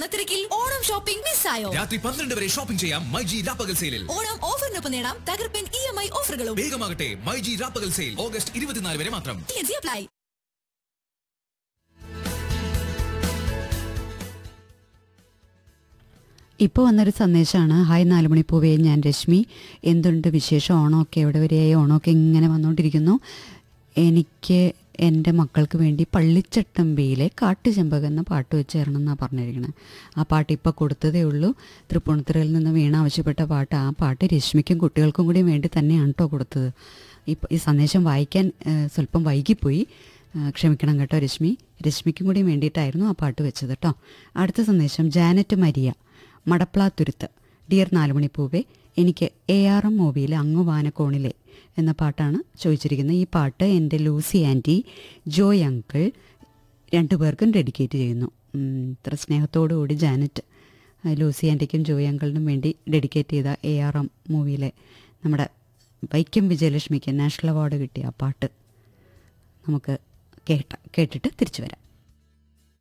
ഓണത്തിരക്കിൽ Onam shopping മിസ്സായോ? രാത്രി 12 വരെ shopping ചെയ്യാം മൈജി രാപ്പകൽ സെയിലിൽ. ഓണം ഓഫറിനൊപ്പം നേടാം തകർപ്പൻ EMI ഓഫറുകളും. വേഗമാകട്ടെ, മൈജി രാപ്പകൽ സെയിൽ ഓഗസ്റ്റ് 24 വരെ മാത്രം. അപ്ലൈ. ഇപ്പോൾ വന്നൊരു സന്ദേശമാണ്. ഹായ് 4 മണിപ്പൂവേ, ഞാൻ രശ്മി. എന്തുണ്ട് വിശേഷം? ഓണമൊക്കെ എവിടെ വരെയായി? ഓണമൊക്കെ ഇങ്ങനെ വന്നുകൊണ്ടിരിക്കുന്നു. എനിക്ക് എൻ്റെ മക്കൾക്ക് വേണ്ടി പള്ളിച്ചട്ടമ്പിയിലെ കാട്ടുചെമ്പകം എന്ന പാട്ട് വെച്ച് തരണം എന്നാണ് പറഞ്ഞിരിക്കുന്നത്. ആ പാട്ട് ഇപ്പോൾ കൊടുത്തതേ ഉള്ളൂ. തൃപ്പൂണിത്തുറയിൽ നിന്ന് വീണ ആവശ്യപ്പെട്ട പാട്ട്. ആ പാട്ട് രശ്മിക്കും കുട്ടികൾക്കും കൂടി വേണ്ടി തന്നെയാണ് കേട്ടോ കൊടുത്തത്. ഇപ്പോൾ ഈ സന്ദേശം വായിക്കാൻ സ്വല്പം വൈകിപ്പോയി, ക്ഷമിക്കണം കേട്ടോ രശ്മിക്കും കൂടി വേണ്ടിയിട്ടായിരുന്നു ആ പാട്ട് വെച്ചത് കേട്ടോ. അടുത്ത സന്ദേശം ജാനറ്റ് മരിയ, മടപ്ലാത്തുരുത്ത്. ഡിയർ 4 മണിപ്പൂവേ, എനിക്ക് ARM മൂവിയിലെ അങ്ങുവാനക്കോണിലെ എന്ന പാട്ടാണ് ചോദിച്ചിരിക്കുന്നത്. ഈ പാട്ട് എൻ്റെ ലൂസി ആൻറ്റി, ജോയ് അങ്കിൾ രണ്ടുപേർക്കും ഡെഡിക്കേറ്റ് ചെയ്യുന്നു. ഇത്ര സ്നേഹത്തോടു കൂടി ജാനറ്റ് ലൂസി ആൻറ്റിക്കും ജോയ് അങ്കിളിനും വേണ്ടി ഡെഡിക്കേറ്റ് ചെയ്ത ARM മൂവിയിലെ നമ്മുടെ വൈക്കം വിജയലക്ഷ്മിക്ക് നാഷണൽ അവാർഡ് കിട്ടിയ ആ പാട്ട് നമുക്ക് കേട്ടിട്ട് തിരിച്ചു വരാം.